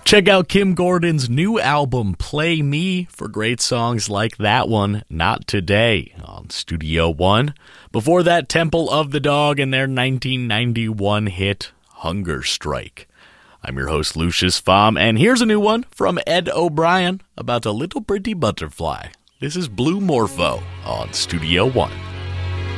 Check out Kim Gordon's new album, Play Me, for great songs like that one, Not Today, on Studio One. Before that, Temple of the Dog and their 1991 hit, Hunger Strike. I'm your host, Lucius Pham, and here's a new one from Ed O'Brien about a little pretty butterfly. This is Blue Morpho on Studio One.